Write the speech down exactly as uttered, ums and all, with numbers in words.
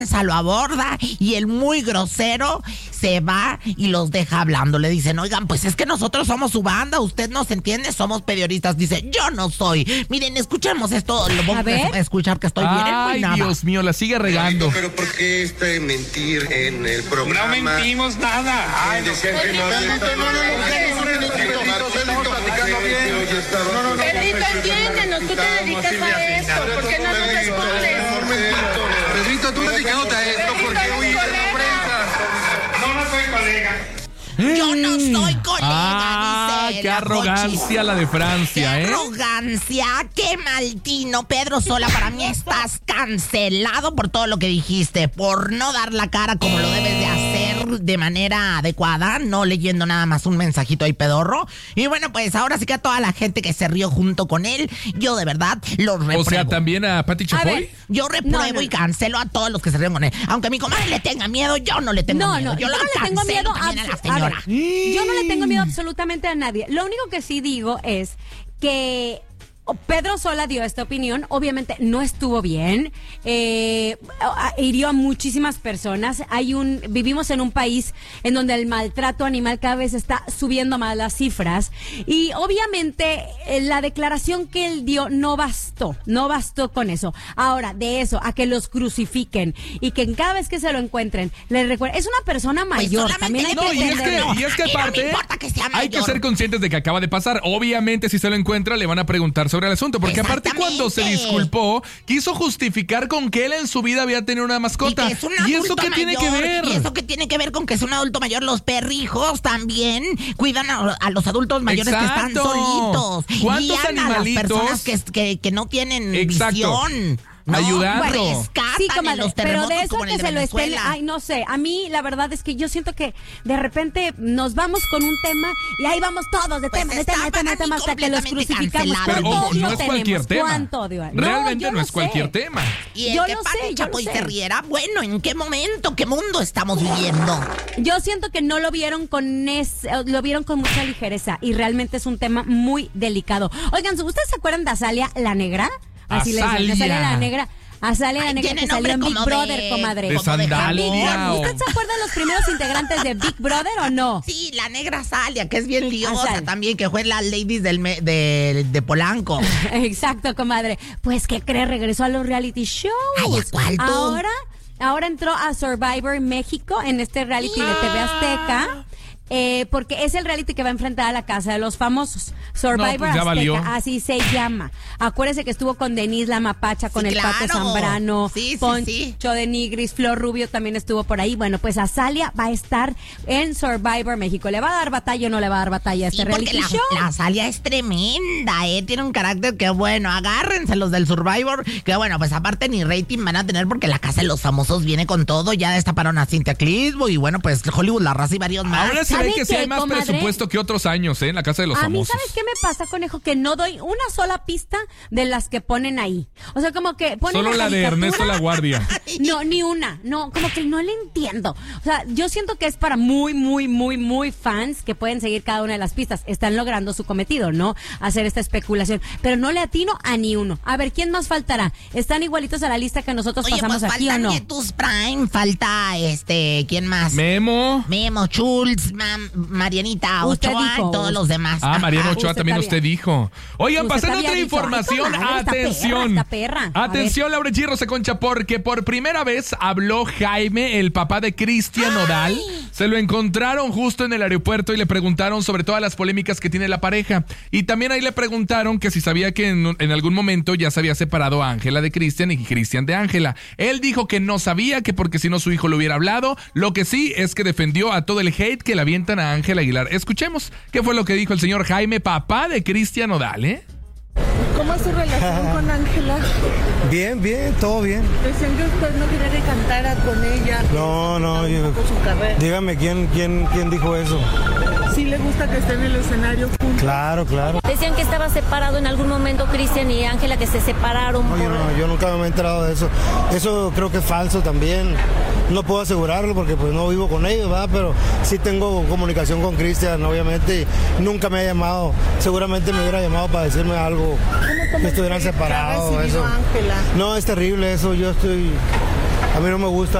lo aborda y el muy grosero se va y los deja hablando. Le dicen, oigan, pues es que nosotros somos su banda, usted nos entiende, somos periodistas. Dice, yo no soy. Miren, escuchemos esto, lo vamos a, a escuchar que estoy bien. Ay, Dios mío, la sigue regando. Pero ¿por qué este mentir en el programa? No mentimos nada. Ay, decían que no. Pedrito, entiéndenos, tú te dedicas a esto, ¿por qué no nos respondes? Pedrito, tú dedicándote a esto, ¿por qué huiste de la prensa? No, no soy colega. Yo no soy colega, Ah, dice qué la arrogancia Jochis. la de Francia, ¡Qué ¿eh? arrogancia! ¡Qué maltino! Pedro Sola, para mí estás cancelado por todo lo que dijiste, por no dar la cara como lo debes de hacer de manera adecuada, no leyendo nada más un mensajito ahí pedorro. Y bueno, pues ahora sí que a toda la gente que se rió junto con él, yo de verdad los repruebo. O sea, también a Pati Chapoy. A ver, yo repruebo no, no. y cancelo a todos los que se ríen con él. Aunque mi comadre le tenga miedo, yo no le tengo no, miedo. No, yo yo no le tengo miedo a, a la señora. A ver, yo no le tengo miedo absolutamente a nadie. Lo único que sí digo es que Pedro Sola dio esta opinión, obviamente no estuvo bien, eh, hirió a muchísimas personas. Hay un, vivimos en un país en donde el maltrato animal cada vez está subiendo más las cifras y obviamente eh, la declaración que él dio no bastó, no bastó con eso. Ahora, de eso a que los crucifiquen y que cada vez que se lo encuentren les recuerden, es una persona mayor, pues también hay no, que y es que, y es que aparte, no que sea hay que ser conscientes de que acaba de pasar. Obviamente, si se lo encuentra, le van a preguntar sobre el asunto, porque aparte cuando se disculpó, quiso justificar con que él en su vida había tenido una mascota. ¿Y, ¿Y eso qué mayor, tiene que ver? ¿Y eso qué tiene que ver con que es un adulto mayor? Los perrijos también cuidan a, a los adultos mayores. Exacto. Que están solitos. ¿Cuántos guían animalitos? A las personas que, que, que no tienen Exacto. visión. No, ayudando. Sí, comadre, los pero de eso que de se lo estén, ay, no sé, a mí la verdad es que yo siento que de repente nos vamos con un tema y ahí vamos todos de pues tema, de tema, de tema, de tema hasta que los crucificamos. Pero ojo, no es cualquier tema. ¿Cuánto odio? Realmente no, no es sé. cualquier tema. Y el yo que lo Pati sé, Chapoy yo se riera, bueno, ¿en qué momento, qué mundo estamos viviendo? Yo siento que no lo vieron con es, lo vieron con mucha ligereza y realmente es un tema muy delicado. Oigan, ¿ustedes se acuerdan de Azalia la Negra? Así le dicen, Azalia la Negra. Azalia la Negra que salió en Big Brother, de, comadre. De sandalia. ¿Usted se acuerda de los primeros integrantes de Big Brother o no? Sí, la negra Azalia, que es bien liosa Azalia. también, que fue la ladies del me, de, de Polanco. Exacto, comadre. Pues, ¿qué cree? Regresó a los reality shows. Ay, ¿a cuál tú? Ahora, ahora entró a Survivor México en este reality de T V Azteca. Eh, porque es el reality que va a enfrentar a la Casa de los Famosos. Survivor no, pues Azteca, valió. Así se llama. Acuérdese que estuvo con Denise la Mapacha, con sí, el claro. Pato Zambrano, sí, sí, Poncho sí. de Nigris, Flor Rubio también estuvo por ahí. Bueno, pues Azalia va a estar en Survivor México. ¿Le va a dar batalla o no le va a dar batalla a este sí, reality la, show? La Azalia es tremenda, ¿eh? Tiene un carácter que, bueno, agárrense los del Survivor, que bueno, pues aparte ni rating van a tener porque la Casa de los Famosos viene con todo. Ya destaparon a Cintia Clitbo y bueno, pues Hollywood La Raza y varios más. Ahora sí que sí hay más comadre? presupuesto que otros años, ¿eh? En la Casa de los a Famosos. A mí, ¿sabes qué me pasa, conejo? Que no doy una sola pista de las que ponen ahí. O sea, como que ponen solo la, la de Ernesto La Guardia. No, ni una. No, como que no le entiendo. O sea, yo siento que es para muy, muy, muy, muy fans que pueden seguir cada una de las pistas. Están logrando su cometido, ¿no? Hacer esta especulación. Pero no le atino a ni uno. A ver, ¿quién más faltará? ¿Están igualitos a la lista que nosotros Oye, pasamos pues aquí o no? Nietus Prime, falta este, ¿quién más? Memo. Memo, Schultz, mam, Marianita Ochoa y todos los demás. Ah, Mariana Ochoa también usted dijo. Oigan, pasando otra dicho, información, Ay, atención. Esta perra, esta perra. Atención, Laura G. Rosa Concha, porque por primera vez habló Jaime, el papá de Cristian Nodal. Se lo encontraron justo en el aeropuerto y le preguntaron sobre todas las polémicas que tiene la pareja. Y también ahí le preguntaron que si sabía que en, en algún momento ya se había separado a Ángela de Cristian y Cristian de Ángela. Él dijo que no sabía, que porque si no su hijo le hubiera hablado. Lo que sí es que defendió a todo el hate que le avientan a Ángela Aguilar. Escuchemos qué fue lo que dijo el señor Jaime, papá de Cristian Nodal, ¿eh? ¿Cómo es su relación con Ángela? Bien, bien, todo bien. Decían que usted no quería que cantara con ella. No, no, yo... Su carrera. Dígame, ¿quién, quién, quién dijo eso? ¿Sí le gusta que esté en el escenario juntos? Claro, claro. Decían que estaba separado en algún momento Cristian y Ángela, que se separaron. No, por... yo, no, yo nunca me he enterado de eso. Eso creo que es falso también. No puedo asegurarlo porque pues no vivo con ellos, ¿verdad? Pero sí tengo comunicación con Cristian, obviamente. Y nunca me ha llamado. Seguramente me hubiera llamado para decirme algo. Que estuvieran separados. Eso. Ángela? No, es terrible eso. Yo estoy... A mí no me gusta